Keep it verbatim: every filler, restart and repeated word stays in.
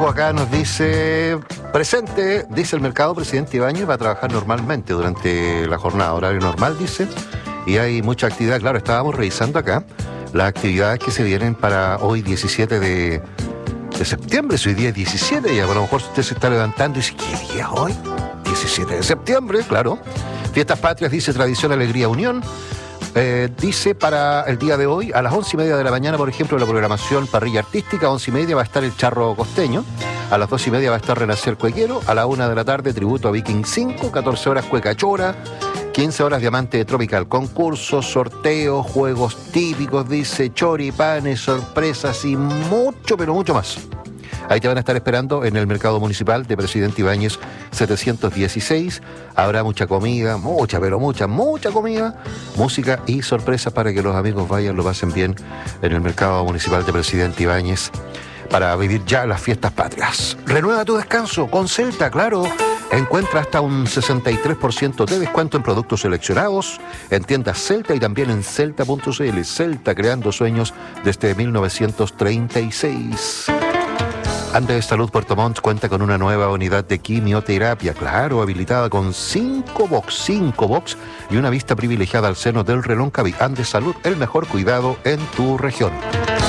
Hugo acá nos dice, presente, dice el mercado, presidente Ibáñez va a trabajar normalmente durante la jornada, horario normal, dice, y hay mucha actividad. Claro, estábamos revisando acá las actividades que se vienen para hoy diecisiete de, de septiembre, si hoy día es diecisiete, y a lo mejor usted se está levantando y dice, ¿qué día es hoy? diecisiete de septiembre, claro. Fiestas Patrias, dice, tradición, alegría, unión. Eh, dice para el día de hoy, a las once y media de la mañana, por ejemplo, la programación parrilla artística, a once y media va a estar el Charro Costeño, a las dos y media va a estar Renacer Cuequero, a la una de la tarde tributo a Viking cinco, catorce horas Cueca Chora, quince horas Diamante Tropical, concursos, sorteos, juegos típicos, dice, choripanes, sorpresas y mucho, pero mucho más. Ahí te van a estar esperando en el mercado municipal de Presidente Ibáñez setecientos dieciséis. Habrá mucha comida, mucha, pero mucha, mucha comida, música y sorpresas para que los amigos vayan, lo pasen bien en el mercado municipal de Presidente Ibáñez para vivir ya las fiestas patrias. Renueva tu descanso con Celta, claro. Encuentra hasta un sesenta y tres por ciento de descuento en productos seleccionados en tiendas Celta y también en celta punto c l. Celta, creando sueños desde mil novecientos treinta y seis. Andes Salud Puerto Montt cuenta con una nueva unidad de quimioterapia, claro, habilitada con cinco box, cinco box y una vista privilegiada al seno del Reloncaví. Andes Salud, el mejor cuidado en tu región.